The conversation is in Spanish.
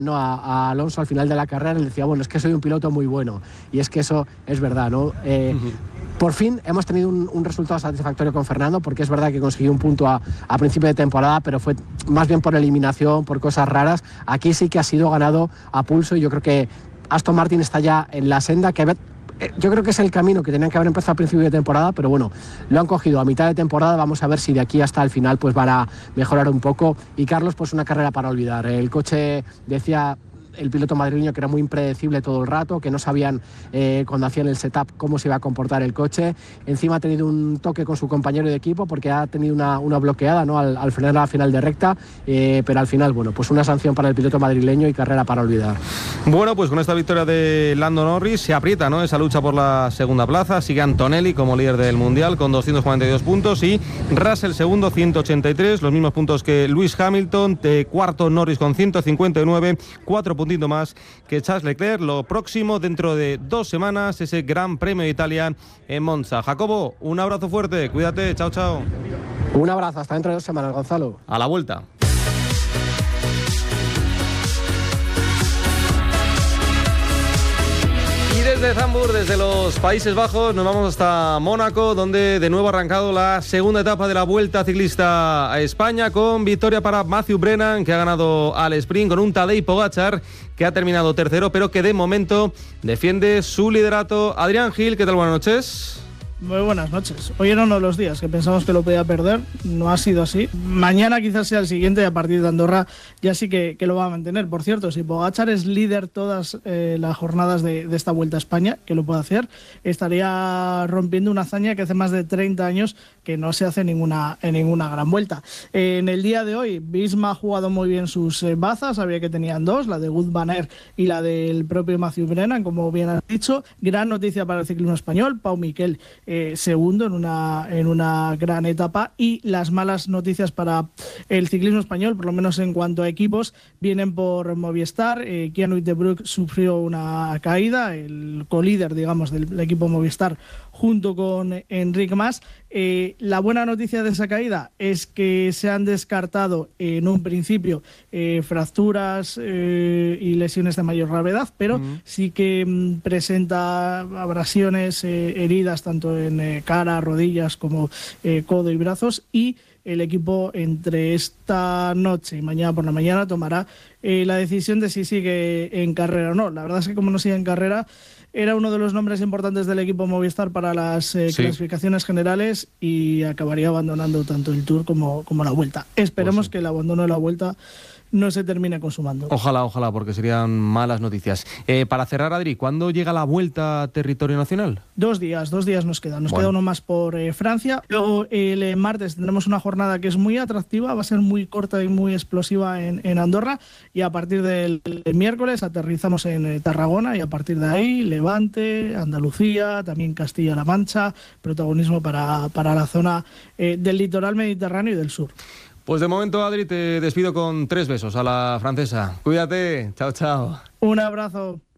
a Alonso al final de la carrera, le decía, bueno, es que soy un piloto muy bueno, y es que eso es verdad, ¿no? Por fin hemos tenido un resultado satisfactorio con Fernando, porque es verdad que consiguió un punto a principio de temporada, pero fue más bien por eliminación, por cosas raras. Aquí sí que ha sido ganado a pulso, y yo creo que Aston Martin está ya en la senda que yo creo que es el camino que tenían que haber empezado a principio de temporada, pero bueno, lo han cogido a mitad de temporada. Vamos a ver si de aquí hasta el final pues van a mejorar un poco. Y Carlos, pues una carrera para olvidar. El coche, decía el piloto madrileño, que era muy impredecible todo el rato, que no sabían cuando hacían el setup cómo se iba a comportar el coche. Encima ha tenido un toque con su compañero de equipo porque ha tenido una bloqueada, ¿no? al frenar a la final de recta, pero al final, bueno, pues una sanción para el piloto madrileño y carrera para olvidar. Bueno, pues con esta victoria de Lando Norris se aprieta, ¿no?, esa lucha por la segunda plaza. Sigue Antonelli como líder del Mundial con 242 puntos y Russell segundo, 183, los mismos puntos que Lewis Hamilton. De cuarto Norris con 159, 4 puntito más que Charles Leclerc. Lo próximo dentro de 2 semanas, ese Gran Premio de Italia en Monza. Jacobo, un abrazo fuerte, cuídate, chao, chao. Un abrazo, hasta dentro de 2 semanas, Gonzalo. A la vuelta. Y desde Zandvoort, desde los Países Bajos, nos vamos hasta Mónaco, donde de nuevo ha arrancado la segunda etapa de la Vuelta Ciclista a España, con victoria para Matthew Brennan, que ha ganado al sprint, con un Tadej Pogačar que ha terminado tercero, pero que de momento defiende su liderato. Adrián Gil, ¿qué tal? Buenas noches. Muy buenas noches. Hoy era uno de los días que pensamos que lo podía perder, no ha sido así. Mañana quizás sea el siguiente, y a partir de Andorra ya sí que lo va a mantener. Por cierto, si Pogačar es líder todas las jornadas de esta Vuelta a España, que lo puede hacer, estaría rompiendo una hazaña que hace más de 30 años que no se hace en ninguna gran vuelta. En el día de hoy, Visma ha jugado muy bien sus bazas, sabía que tenían 2, la de Wout van Aert y la del propio Matthew Brennan, como bien has dicho. Gran noticia para el ciclismo español, Pau Miquel segundo en una gran etapa, y las malas noticias para el ciclismo español, por lo menos en cuanto a equipos, vienen por Movistar. Kian Uijtdebroek sufrió una caída, el colíder, digamos, del equipo Movistar, junto con Enric Mas. La buena noticia de esa caída es que se han descartado en un principio fracturas y lesiones de mayor gravedad, pero sí que presenta abrasiones, heridas tanto en cara, rodillas como codo y brazos, y el equipo entre esta noche y mañana por la mañana tomará la decisión de si sigue en carrera o no. La verdad es que como no sigue en carrera, era uno de los nombres importantes del equipo Movistar para las clasificaciones generales, y acabaría abandonando tanto el Tour como la Vuelta. Esperemos que el abandono de la Vuelta no se termine consumando. Ojalá, porque serían malas noticias. Para cerrar, Adri, ¿cuándo llega la Vuelta a territorio nacional? 2 días nos quedan. Nos queda uno más por Francia. Luego el martes tendremos una jornada que es muy atractiva, va a ser muy corta y muy explosiva en Andorra, y a partir del miércoles aterrizamos en Tarragona, y a partir de ahí Levante, Andalucía, también Castilla-La Mancha, protagonismo para la zona del litoral mediterráneo y del sur. Pues de momento, Adri, te despido con 3 besos a la francesa. Cuídate, chao, chao. Un abrazo.